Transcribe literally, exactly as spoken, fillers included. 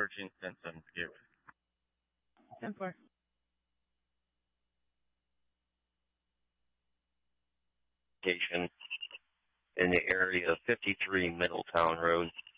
searching since I'm here. ten four. Location in the area of fifty-three Middletown Road.